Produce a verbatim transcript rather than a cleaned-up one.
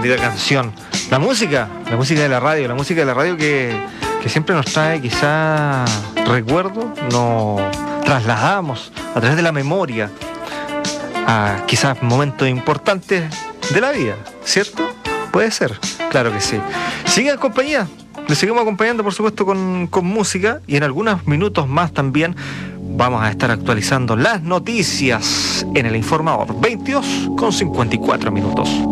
bonita canción. La música, la música de la radio, la música de la radio que, que siempre nos trae quizá recuerdos, nos trasladamos a través de la memoria a quizás momentos importantes de la vida, ¿cierto? Puede ser, claro que sí. Sigan compañía, les seguimos acompañando por supuesto con, con música, y en algunos minutos más también vamos a estar actualizando las noticias en el Informador. Veintidós con cincuenta y cuatro minutos.